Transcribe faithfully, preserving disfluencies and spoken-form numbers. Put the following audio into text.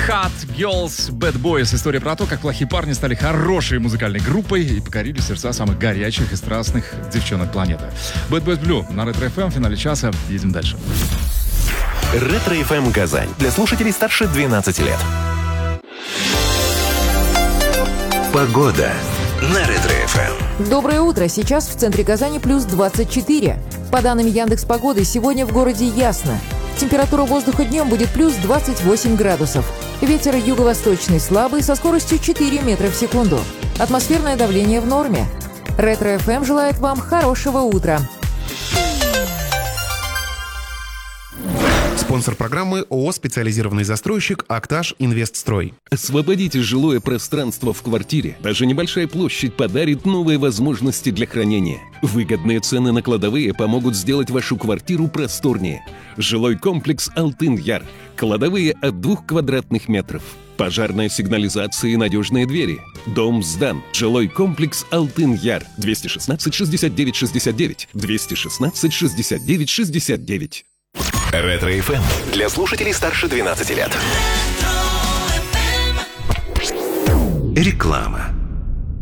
Hot Girls Bad Boys. История про то, как плохие парни стали хорошей музыкальной группой и покорили сердца самых горячих и страстных девчонок планеты. Bad Boys Blue на Ретро эф эм. В финале часа. Едем дальше. Ретро эф эм Казань. Для слушателей старше двенадцати лет. Погода на Ретро эф эм. Доброе утро. Сейчас в центре Казани плюс двадцать четыре. По данным Яндекс.Погоды, сегодня в городе ясно. Температура воздуха днем будет плюс двадцать восемь градусов. Ветер юго-восточный слабый со скоростью четыре метра в секунду. Атмосферное давление в норме. Ретро эф эм желает вам хорошего утра. Спонсор программы ООО «Специализированный застройщик Актаж Инвестстрой». Освободите жилое пространство в квартире. Даже небольшая площадь подарит новые возможности для хранения. Выгодные цены на кладовые помогут сделать вашу квартиру просторнее. Жилой комплекс «Алтын-Яр». Кладовые от двух квадратных метров. Пожарная сигнализация и надежные двери. Дом сдан. Жилой комплекс «Алтын-Яр». двести шестнадцать шестьдесят девять шестьдесят девять. двести шестнадцать шестьдесят девять шестьдесят девять. Ретро эф эм. Для слушателей старше двенадцати лет. Реклама.